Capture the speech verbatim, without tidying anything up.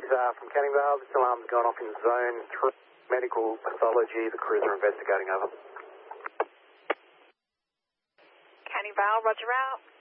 uh, from Canning Vale. This alarm's gone off in zone three. Medical pathology, the crews are investigating, over. Canning Vale, roger out.